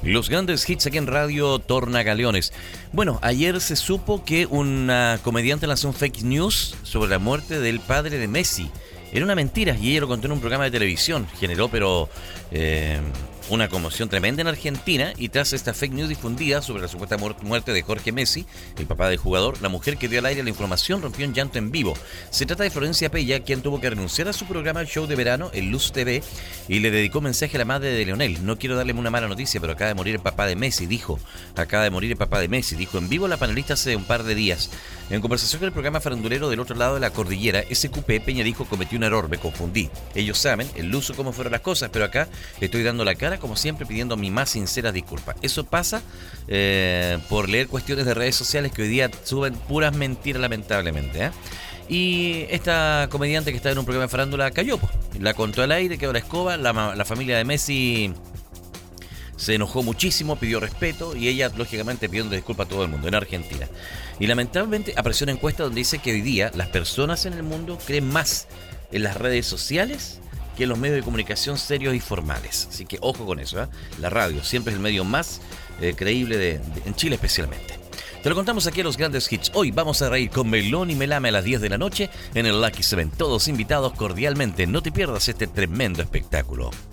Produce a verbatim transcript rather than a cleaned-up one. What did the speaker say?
Los grandes hits aquí en Radio Tornagaleones. Bueno, ayer se supo que una comediante lanzó un fake news sobre la muerte del padre de Messi. Era una mentira y ella lo contó en un programa de televisión. Generó, pero eh, una conmoción tremenda en Argentina. Y tras esta fake news difundida sobre la supuesta muerte de Jorge Messi, el papá del jugador, la mujer que dio al aire la información rompió en llanto en vivo. Se trata de Florencia Pella, quien tuvo que renunciar a su programa El Show de Verano en Luz T V y le dedicó un mensaje a la madre de Leonel. No quiero darle una mala noticia, pero acaba de morir el papá de Messi, dijo. Acaba de morir el papá de Messi, dijo en vivo la panelista hace un par de días. En conversación con el programa farandulero del otro lado de la cordillera, S Q P, Peña dijo: cometí un error, me confundí. Ellos saben, el luso, cómo fueron las cosas, pero acá estoy dando la cara, como siempre, pidiendo mi más sincera disculpa. Eso pasa eh, por leer cuestiones de redes sociales que hoy día suben puras mentiras, lamentablemente, ¿eh? Y esta comediante que está en un programa de farándula cayó, pues. La contó al aire, quedó la escoba, la, la familia de Messi se enojó muchísimo, pidió respeto y ella, lógicamente, pidiendo disculpas a todo el mundo en Argentina. Y lamentablemente apareció una encuesta donde dice que hoy día las personas en el mundo creen más en las redes sociales que en los medios de comunicación serios y formales. Así que ojo con eso, ¿eh? La radio siempre es el medio más eh, creíble de, de, en Chile especialmente. Te lo contamos aquí en los grandes hits. Hoy vamos a reír con Melón y Melame a las diez de la noche en el Lucky Seven. Todos invitados cordialmente. No te pierdas este tremendo espectáculo.